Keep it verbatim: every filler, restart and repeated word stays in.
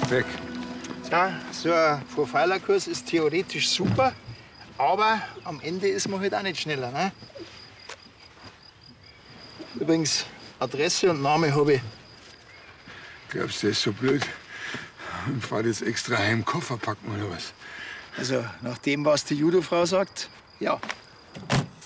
weg. Ja, so ein Profilerkurs ist theoretisch super, aber am Ende ist man halt auch nicht schneller. Ne? Übrigens, Adresse und Name habe ich. Glaubst du, der ist so blöd und fahrt jetzt extra heim Koffer packen oder was? Also, nach dem, was die Judofrau sagt, ja.